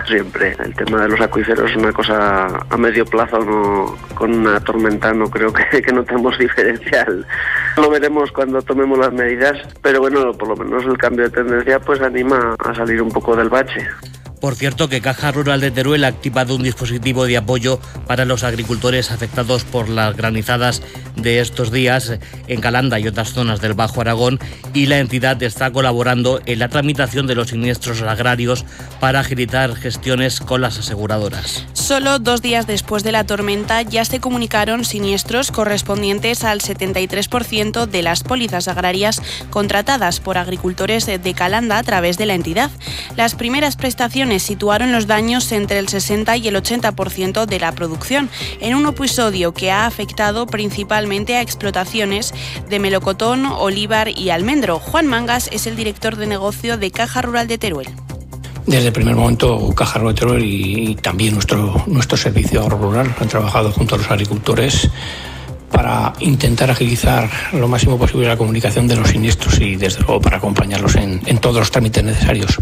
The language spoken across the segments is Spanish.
siempre. El tema de los acuíferos es una cosa a medio plazo, no, con una tormenta no creo que notemos diferencial. Lo veremos cuando tomemos las medidas, pero bueno, por lo menos el cambio de tendencia pues anima a salir un poco del bache. Por cierto, que Caja Rural de Teruel ha activado un dispositivo de apoyo para los agricultores afectados por las granizadas de estos días en Calanda y otras zonas del Bajo Aragón, y la entidad está colaborando en la tramitación de los siniestros agrarios para agilizar gestiones con las aseguradoras. Solo 2 días después de la tormenta ya se comunicaron siniestros correspondientes al 73% de las pólizas agrarias contratadas por agricultores de Calanda a través de la entidad. Las primeras prestaciones situaron los daños entre el 60 y el 80% de la producción, en un episodio que ha afectado principalmente a explotaciones de melocotón, olivar y almendro. Juan Mangas es el director de negocio de Caja Rural de Teruel. Desde el primer momento, Caja Rural de Teruel y también nuestro servicio de ahorro rural han trabajado junto a los agricultores para intentar agilizar lo máximo posible la comunicación de los siniestros y, desde luego, para acompañarlos en todos los trámites necesarios.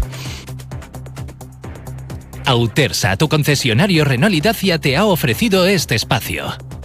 Autersa, tu concesionario Renault y Dacia, te ha ofrecido este espacio.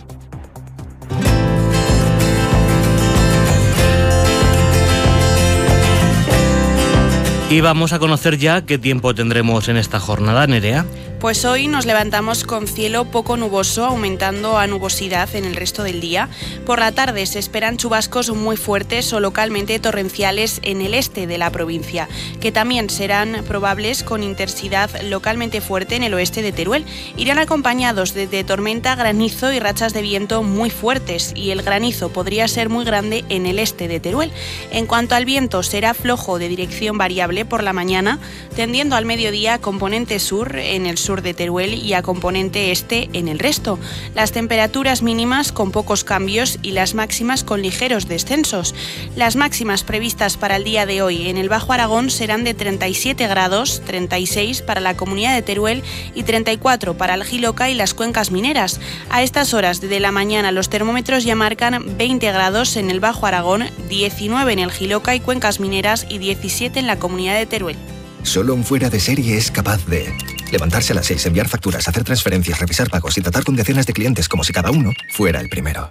Y vamos a conocer ya qué tiempo tendremos en esta jornada, Nerea. Pues hoy nos levantamos con cielo poco nuboso, aumentando a nubosidad en el resto del día. Por la tarde se esperan chubascos muy fuertes o localmente torrenciales en el este de la provincia, que también serán probables con intensidad localmente fuerte en el oeste de Teruel. Irán acompañados de tormenta, granizo y rachas de viento muy fuertes, y el granizo podría ser muy grande en el este de Teruel. En cuanto al viento, será flojo de dirección variable por la mañana, tendiendo al mediodía a componente sur en el sur de Teruel y a componente este en el resto. Las temperaturas mínimas con pocos cambios y las máximas con ligeros descensos. Las máximas previstas para el día de hoy en el Bajo Aragón serán de 37 grados, 36 para la comunidad de Teruel y 34 para el Jiloca y las cuencas mineras. A estas horas de la mañana los termómetros ya marcan 20 grados en el Bajo Aragón, 19 en el Jiloca y cuencas mineras y 17 en la comunidad de Teruel. Solo un fuera de serie es capaz de levantarse a las 6, enviar facturas, hacer transferencias, revisar pagos y tratar con decenas de clientes como si cada uno fuera el primero.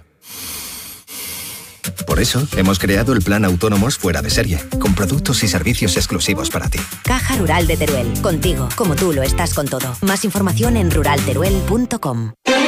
Por eso, hemos creado el plan Autónomos Fuera de Serie, con productos y servicios exclusivos para ti. Caja Rural de Teruel, contigo, como tú lo estás con todo. Más información en ruralteruel.com.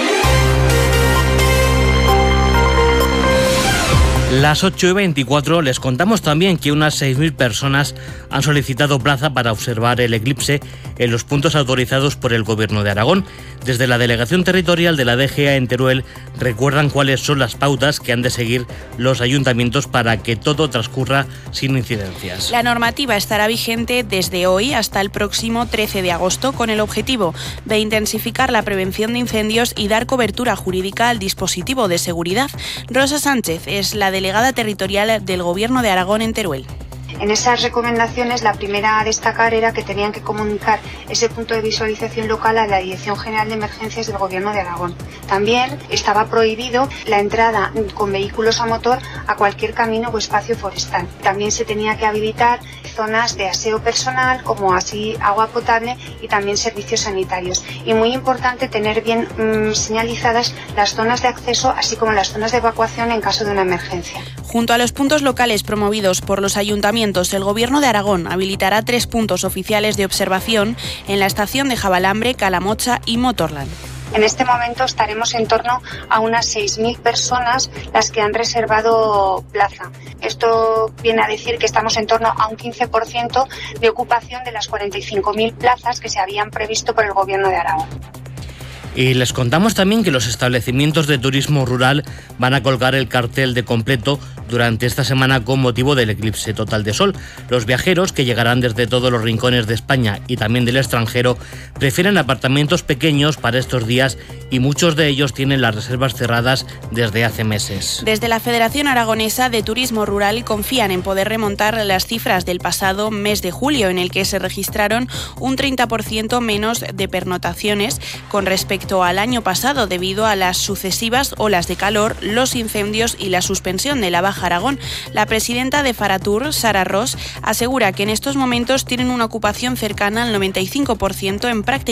Las 8:24 les contamos también que unas 6.000 personas han solicitado plaza para observar el eclipse en los puntos autorizados por el Gobierno de Aragón. Desde la Delegación Territorial de la DGA en Teruel recuerdan cuáles son las pautas que han de seguir los ayuntamientos para que todo transcurra sin incidencias. La normativa estará vigente desde hoy hasta el próximo 13 de agosto con el objetivo de intensificar la prevención de incendios y dar cobertura jurídica al dispositivo de seguridad. Rosa Sánchez es la delegada territorial del Gobierno de Aragón en Teruel. En esas recomendaciones, la primera a destacar era que tenían que comunicar ese punto de visualización local a la Dirección General de Emergencias del Gobierno de Aragón. También estaba prohibido la entrada con vehículos a motor a cualquier camino o espacio forestal. También se tenía que habilitar zonas de aseo personal, como así agua potable y también servicios sanitarios. Y muy importante tener bien señalizadas las zonas de acceso, así como las zonas de evacuación en caso de una emergencia. Junto a los puntos locales promovidos por los ayuntamientos, el Gobierno de Aragón habilitará 3 puntos oficiales de observación en la estación de Javalambre, Calamocha y Motorland. En este momento estaremos en torno a unas 6.000 personas las que han reservado plaza. Esto viene a decir que estamos en torno a un 15% de ocupación de las 45.000 plazas que se habían previsto por el Gobierno de Aragón. Y les contamos también que los establecimientos de turismo rural van a colgar el cartel de completo durante esta semana con motivo del eclipse total de sol. Los viajeros, que llegarán desde todos los rincones de España y también del extranjero, prefieren apartamentos pequeños para estos días y muchos de ellos tienen las reservas cerradas desde hace meses. Desde la Federación Aragonesa de Turismo Rural confían en poder remontar las cifras del pasado mes de julio, en el que se registraron un 30% menos de pernotaciones con respecto al año pasado, debido a las sucesivas olas de calor, los incendios y la suspensión de la Baja Aragón. La presidenta de Faratur, Sara Ross, asegura que en estos momentos tienen una ocupación cercana al 95% en prácticamente